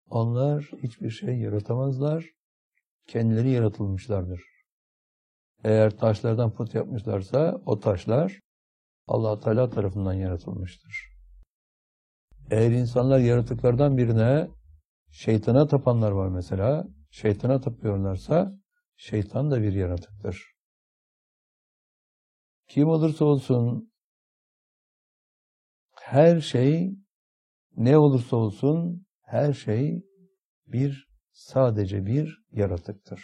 Onlar hiçbir şey yaratamazlar. Kendileri yaratılmışlardır. Eğer taşlardan put yapmışlarsa o taşlar Allah Teala tarafından yaratılmıştır. Eğer insanlar yaratıklardan birine, şeytana tapanlar var mesela, şeytana tapıyorlarsa şeytan da bir yaratıktır. Kim olursa olsun, her şey, ne olursa olsun, her şey sadece bir yaratıktır.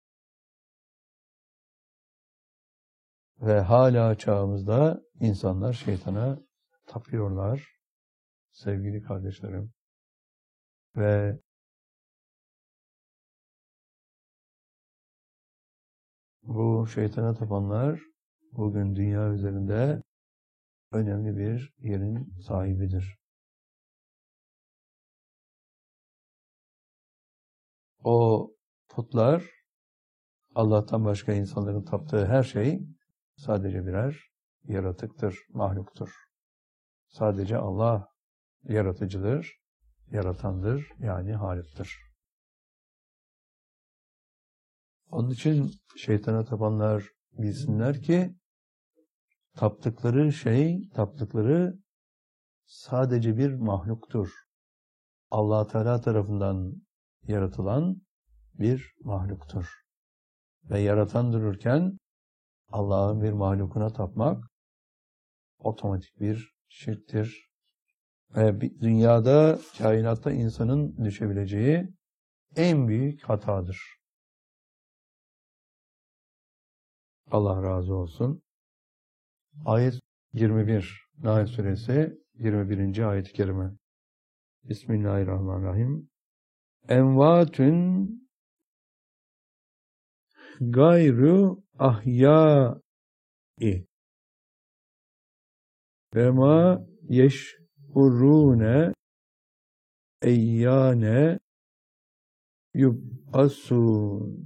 Ve hala çağımızda insanlar şeytana tapıyorlar, sevgili kardeşlerim. Ve bu şeytana tapanlar bugün dünya üzerinde önemli bir yerin sahibidir. O putlar, Allah'tan başka insanların taptığı her şey sadece birer yaratıktır, mahluktur. Sadece Allah yaratıcıdır, yaratandır, yani Halık'tır. Onun için şeytana tapanlar bilsinler ki taptıkları sadece bir mahluktur. Allah Teala tarafından yaratılan bir mahluktur. Ve yaratan dururken Allah'ın bir mahlukuna tapmak otomatik bir şirktir. Ve dünyada, kainatta insanın düşebileceği en büyük hatadır. Allah razı olsun. Ayet 21, Nahl Suresi 21. ayet-i kerime. Bismillahirrahmanirrahim. Envatün gayru ahyâ'i ve ma yeş'urûne eyyâne yub'asûn.